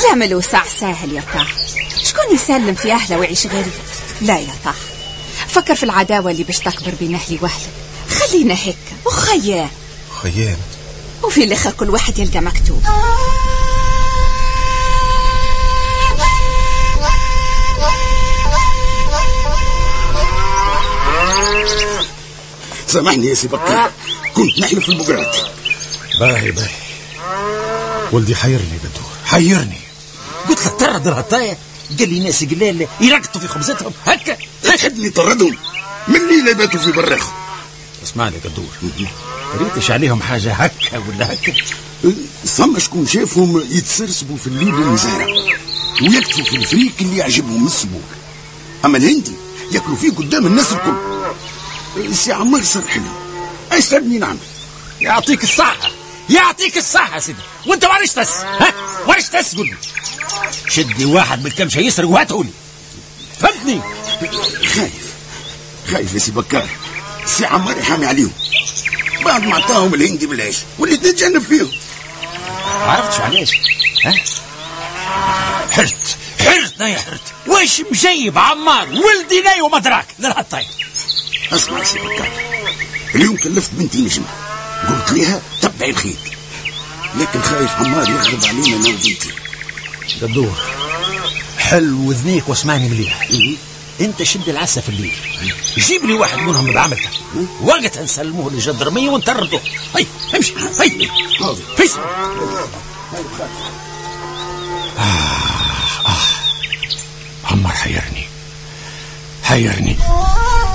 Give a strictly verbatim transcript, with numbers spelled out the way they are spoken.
جمل وسع ساهل يا طه، شكون يسلم في أهله ويعيش غيري؟ لا يا طه، فكر في العداوة اللي باش تكبر بين أهلي وأهلك. خلينا هيك وخيان خيان، وفي الآخر كل واحد يلقى مكتوب. سامحني يا سي بكار، كنت نحلف في البقرات. باهي باهي ولدي حيرني بدور، حيرني. قلت له طرد الهطاية، قال لي ناس قلال يرقطوا في خبزتهم هكا. خدني طردهم من الليلة باتوا في براخ. اسمعني قدور، ريتش عليهم حاجة هكا ولا هكا؟ ثم شكون شافهم يتسرسبوا في الليل والمزارع ويكتفوا في الفريك اللي يعجبهم السبوع، اما الهندي ياكلوا فيه قدام الناس الكل. سي عمار صار حلو، ايش تبني نعمل؟ يعطيك الصحة، يعطيك الصحة سيدي. وانت وارش تس؟ ها وارش تس؟ قول لي شدي واحد من كم شيء يسرق وهاتهولي، فهمتني؟ خايف خايف يا سي بكار، سي عمار يحامي عليهم بعد ما عطاهم الهندي بالعيش واللي تتجنب فيهم. عرفتش علاش؟ ها حرت حرتنا يا حرت. واش مجيب عمار ولدي لا وما دراك للهطاي؟ اسمع يا سي بكار، اليوم كلفت بنتي نجمة، قلت لها تبعي الخيط، لكن خايف عمار يغضب علينا انا وبنتي. قدور حل وذنيك واسمعني مليح. انت شد العسى في الليل، جيب لي واحد منهم بعملته، وقتها نسلموه للجدرمية ونطرده. هي امشي هي فيس. آه آه عمار حيرني حيرني.